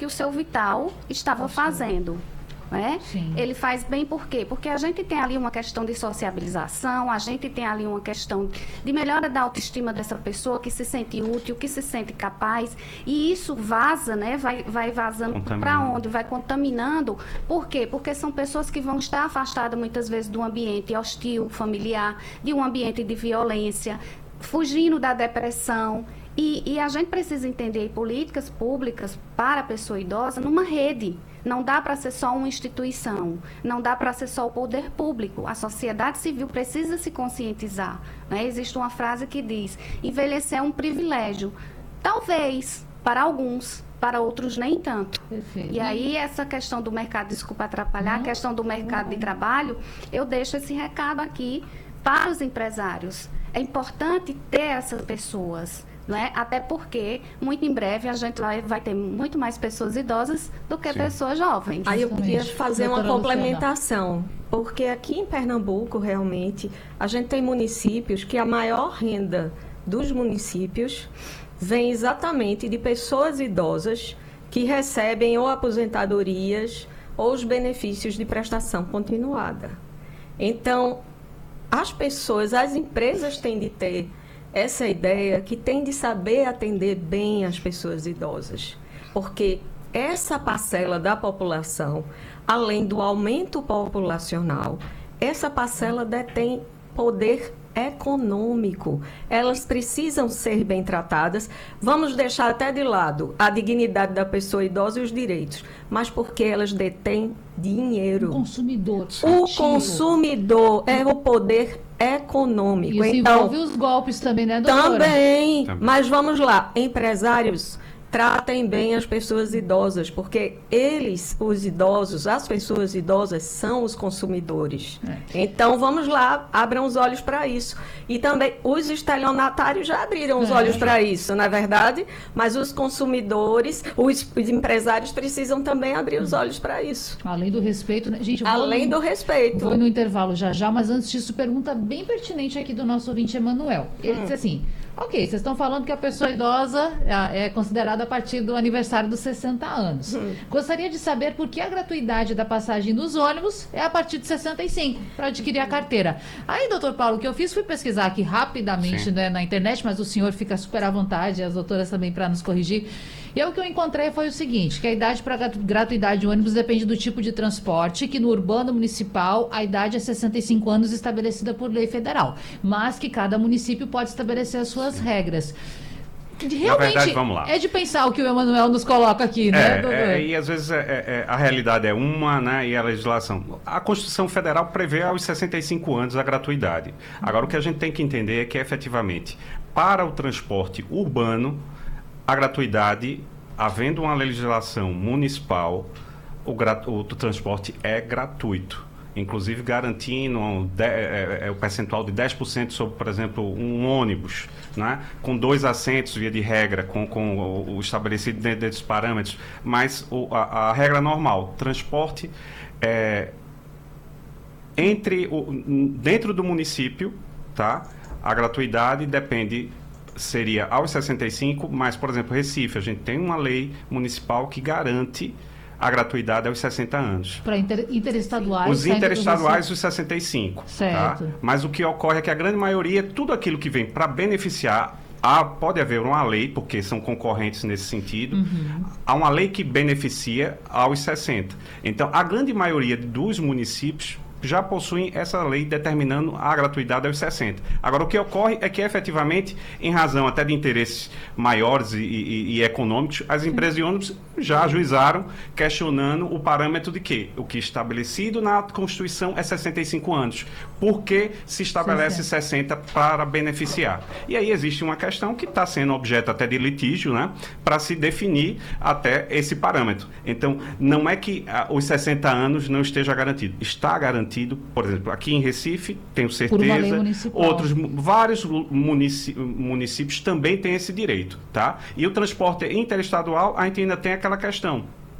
que o seu Vital estava fazendo. Né? Ele faz bem por quê? Porque a gente tem ali uma questão de sociabilização, a gente tem ali uma questão de melhora da autoestima dessa pessoa, que se sente útil, que se sente capaz, e isso vaza, né? Vai vazando para onde? Vai contaminando. Por quê? Porque são pessoas que vão estar afastadas muitas vezes do ambiente hostil, familiar, de um ambiente de violência, fugindo da depressão. E a gente precisa entender políticas públicas para a pessoa idosa numa rede. Não dá para ser só uma instituição, não dá para ser só o poder público. A sociedade civil precisa se conscientizar. Né? Existe uma frase que diz: envelhecer é um privilégio. Talvez, para alguns, para outros nem tanto. Perfeito. E aí essa questão do mercado, desculpa atrapalhar, a questão do mercado de trabalho, eu deixo esse recado aqui para os empresários. É importante ter essas pessoas. Né? Até porque, muito em breve, a gente vai ter muito mais pessoas idosas do que pessoas jovens. Aí eu queria fazer uma complementação, porque aqui em Pernambuco, realmente, a gente tem municípios que a maior renda dos municípios vem exatamente de pessoas idosas que recebem ou aposentadorias ou os benefícios de prestação continuada. Então, as empresas têm de ter essa ideia que tem de saber atender bem as pessoas idosas, porque essa parcela da população, além do aumento populacional, essa parcela detém poder econômico. Elas precisam ser bem tratadas. Vamos deixar até de lado a dignidade da pessoa idosa e os direitos, mas porque elas detêm dinheiro. O consumidor. O consumidor é o poder econômico. Isso então, envolve os golpes também, né, doutora? Também. Mas vamos lá, empresários, tratem bem as pessoas idosas, porque eles, os idosos, as pessoas idosas são os consumidores. Então, vamos lá, abram os olhos para isso. E também, os estelionatários já abriram os olhos para isso, não é verdade? Mas os consumidores, os empresários precisam também abrir os olhos para isso. Além do respeito, né? Gente, do respeito. Vou no intervalo já, mas antes disso, pergunta bem pertinente aqui do nosso ouvinte Emanuel. Ele disse assim: ok, vocês estão falando que a pessoa idosa é considerada a partir do aniversário dos 60 anos. Gostaria de saber por que a gratuidade da passagem dos ônibus é a partir de 65, para adquirir a carteira. Aí, doutor Paulo, o que eu fiz foi pesquisar aqui rapidamente, né, na internet, mas o senhor fica super à vontade, as doutoras também para nos corrigir. E aí, o que eu encontrei foi o seguinte, que a idade para gratuidade de ônibus depende do tipo de transporte, que no urbano municipal a idade é 65 anos estabelecida por lei federal, mas que cada município pode estabelecer as suas regras. Realmente, na verdade, vamos lá. É de pensar o que o Emanuel nos coloca aqui, né, e às vezes a realidade é uma, né, e a legislação. A Constituição Federal prevê aos 65 anos a gratuidade. Agora, o que a gente tem que entender é que, efetivamente, para o transporte urbano, a gratuidade, havendo uma legislação municipal, o transporte é gratuito. Inclusive garantindo o percentual de 10% sobre, por exemplo, um ônibus, né? Com 2 assentos, via de regra, com o estabelecido dentro desses parâmetros. Mas a regra normal, transporte dentro do município, tá? A gratuidade seria aos 65, mas, por exemplo, Recife, a gente tem uma lei municipal que garante a gratuidade aos 60 anos. Para interestaduais? Os interestaduais, os 65. Certo. Tá? Mas o que ocorre é que a grande maioria, tudo aquilo que vem para beneficiar, pode haver uma lei, porque são concorrentes nesse sentido, há uma lei que beneficia aos 60. Então, a grande maioria dos municípios já possuem essa lei determinando a gratuidade aos 60. Agora, o que ocorre é que, efetivamente, em razão até de interesses maiores e econômicos, as empresas de ônibus já ajuizaram, questionando o parâmetro de que o que estabelecido na Constituição é 65 anos. Por que se estabelece 60 para beneficiar? E aí existe uma questão que está sendo objeto até de litígio, né, para se definir até esse parâmetro. Então, não é que os 60 anos não esteja garantido. Está garantido. Por exemplo, aqui em Recife, tenho certeza, vários municípios também têm esse direito, tá? E o transporte interestadual, a gente ainda tem aquela questão.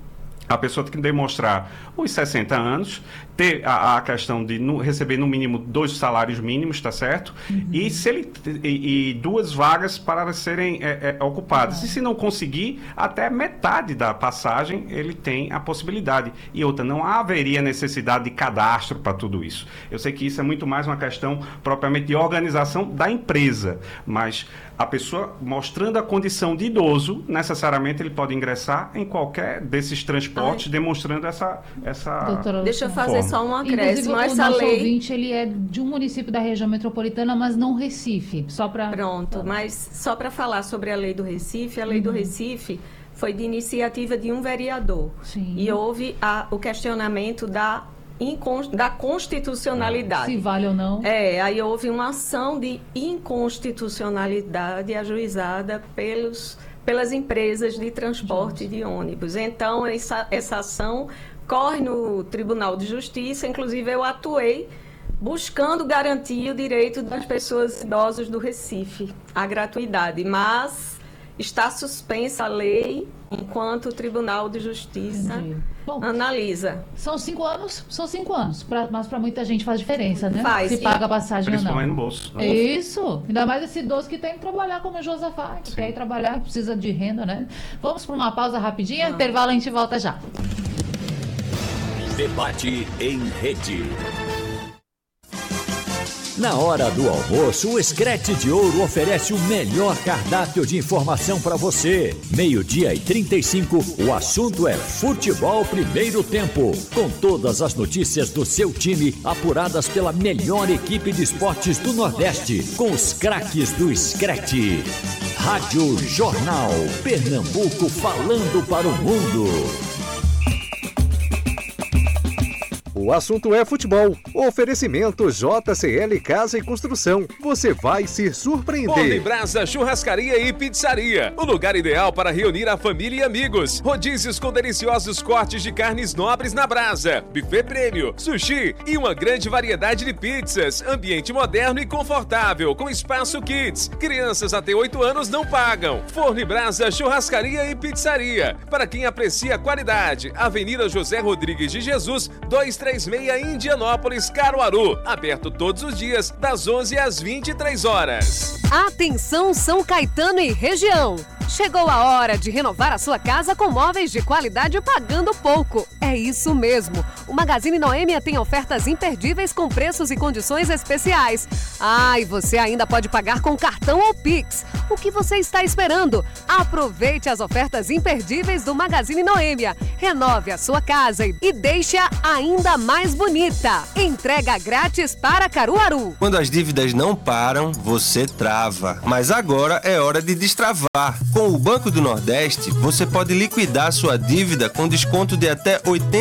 A pessoa tem que demonstrar os 60 anos, ter a questão de receber no mínimo 2 salários mínimos, tá certo? E, e 2 vagas para serem ocupadas. E se não conseguir, até metade da passagem ele tem a possibilidade. E outra, não haveria necessidade de cadastro para tudo isso. Eu sei que isso é muito mais uma questão propriamente de organização da empresa, mas a pessoa mostrando a condição de idoso, necessariamente ele pode ingressar em qualquer desses transportes, demonstrando essa Doutora, deixa eu fazer só um acréscimo. Inclusive, o nosso ouvinte, ele é de um município da região metropolitana, mas não Recife. Pronto, mas só para falar sobre a lei do Recife, a lei do Recife foi de iniciativa de um vereador. Sim. E houve o questionamento da constitucionalidade. Se vale ou não. Aí houve uma ação de inconstitucionalidade ajuizada pelas empresas de transporte de ônibus. Então, essa ação corre no Tribunal de Justiça, inclusive eu atuei buscando garantir o direito das pessoas idosas do Recife, a gratuidade, mas está suspensa a lei enquanto o Tribunal de Justiça analisa. São 5 anos? São 5 anos, mas para muita gente faz diferença, né? Faz. Se paga a passagem ou não. Principalmente no bolso. Isso. Ainda mais esse idoso que tem que trabalhar como o Josafá, que quer ir trabalhar, precisa de renda, né? Vamos para uma pausa rapidinha, intervalo, a gente volta já. Debate em rede. Na hora do almoço, o Screte de Ouro oferece o melhor cardápio de informação para você. 12:35, o assunto é Futebol Primeiro Tempo. Com todas as notícias do seu time, apuradas pela melhor equipe de esportes do Nordeste, com os craques do Screte. Rádio Jornal, Pernambuco falando para o mundo. O assunto é futebol. Oferecimento JCL Casa e Construção. Você vai se surpreender. Forno e Brasa Churrascaria e Pizzaria. O lugar ideal para reunir a família e amigos. Rodízios com deliciosos cortes de carnes nobres na brasa. Buffet prêmio, sushi e uma grande variedade de pizzas. Ambiente moderno e confortável, com espaço kids. Crianças até 8 anos não pagam. Forno e Brasa Churrascaria e Pizzaria. Para quem aprecia a qualidade. Avenida José Rodrigues de Jesus, 236 Indianópolis, Caruaru. Aberto todos os dias, das 11 às 23 horas. Atenção São Caetano e região. Chegou a hora de renovar a sua casa com móveis de qualidade pagando pouco. É isso mesmo. O Magazine Noêmia tem ofertas imperdíveis com preços e condições especiais. E você ainda pode pagar com cartão ou Pix. O que você está esperando? Aproveite as ofertas imperdíveis do Magazine Noêmia. Renove a sua casa e deixe-a ainda mais bonita. Entrega grátis para Caruaru. Quando as dívidas não param, você trava. Mas agora é hora de destravar. Com o Banco do Nordeste, você pode liquidar sua dívida com desconto de até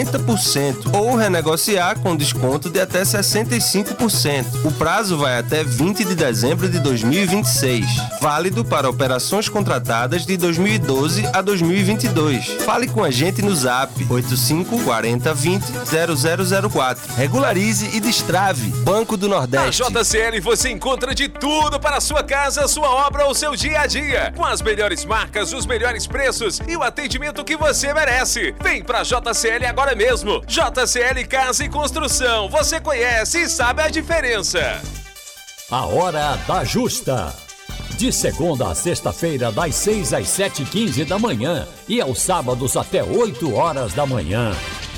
80% ou renegociar com desconto de até 65%. O prazo vai até 20 de dezembro de 2026. Válido para operações contratadas de 2012 a 2022. Fale com a gente no Zap 85 40 20 0004. Regularize e destrave. Banco do Nordeste. Na JCL você encontra de tudo para a sua casa, sua obra ou seu dia a dia. Com as melhores marcas, os melhores preços e o atendimento que você merece. Vem pra JCL agora mesmo. JCL Casa e Construção. Você conhece e sabe a diferença. A Hora da Justa. De segunda a sexta-feira, das 6 às 7h15 da manhã e aos sábados até 8 horas da manhã.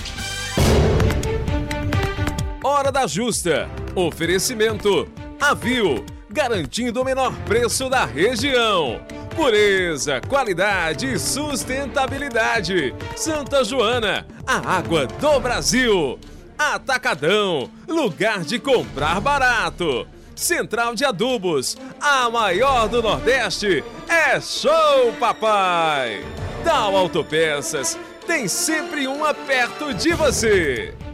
Hora da Justa. Oferecimento Avil, garantindo o menor preço da região. Pureza, qualidade e sustentabilidade. Santa Joana, a água do Brasil. Atacadão, lugar de comprar barato. Central de Adubos, a maior do Nordeste. É show, papai! Tal Autopeças, tem sempre uma perto de você.